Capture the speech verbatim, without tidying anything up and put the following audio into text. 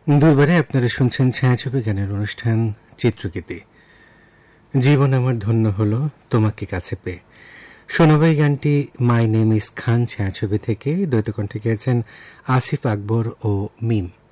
দুবারে আপনারা শুনছেন ছায়াছবি গানের অনুষ্ঠান চিত্রগীতি। জীবন আমার ধন্য হলো তোমাকে কাছে পেয়ে। শোনাবাই গানটি মাই নেম ইজ খান ছায়াছবি থেকে। দ্বৈতকণ্ঠে গেয়েছেন আসিফ আকবর ও মিম।